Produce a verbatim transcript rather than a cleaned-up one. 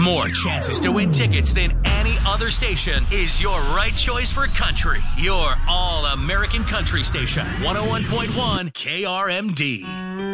more chances to win tickets than any other station is your right choice for country. Your all-American country station, one oh one point one K R M D.